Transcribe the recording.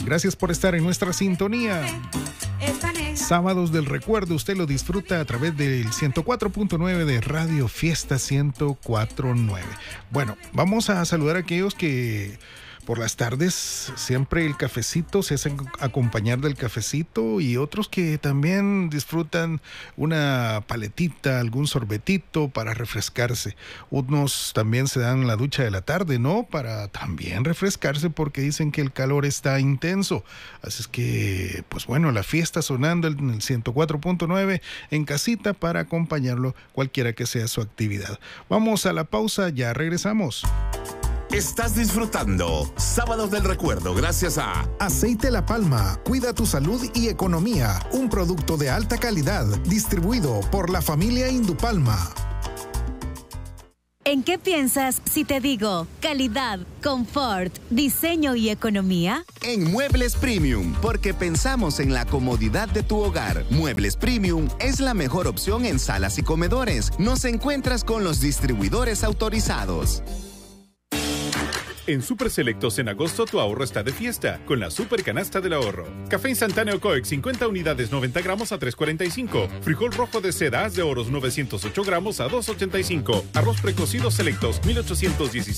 Gracias por estar en nuestra sintonía. Sábados del Recuerdo, usted lo disfruta a través del 104.9 de Radio Fiesta 104.9. Bueno, vamos a saludar a aquellos que por las tardes siempre el cafecito se hacen acompañar del cafecito, y otros que también disfrutan una paletita, algún sorbetito para refrescarse. Unos también se dan la ducha de la tarde, ¿no? Para también refrescarse, porque dicen que el calor está intenso. Así es que, pues bueno, la fiesta sonando en el 104.9 en casita para acompañarlo cualquiera que sea su actividad. Vamos a la pausa, ya regresamos. Estás disfrutando Sábados del Recuerdo gracias a Aceite La Palma, cuida tu salud y economía. Un producto de alta calidad, distribuido por la familia Indupalma. ¿En qué piensas si te digo calidad, confort, diseño y economía? En Muebles Premium, porque pensamos en la comodidad de tu hogar. Muebles Premium es la mejor opción en salas y comedores. Nos encuentras con los distribuidores autorizados. En Super Selectos en agosto tu ahorro está de fiesta con la Super Canasta del Ahorro. Café instantáneo Coex 50 unidades 90 gramos a $3.45. Frijol rojo de seda Haz de Oros 908 gramos a $2.85. Arroz precocido Selectos 1816